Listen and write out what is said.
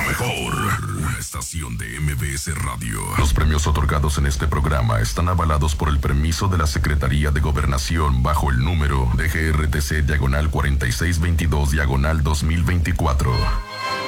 mejor. Una estación de MBS Radio. Los premios otorgados en este programa están avalados por el permiso de la Secretaría de Gobernación bajo el número DGRTC /4622/2024.